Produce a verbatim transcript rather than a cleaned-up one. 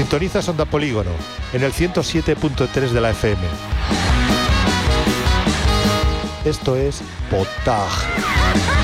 Sintonizas Onda Polígono en el ciento siete punto tres de la F M. Esto es Potage.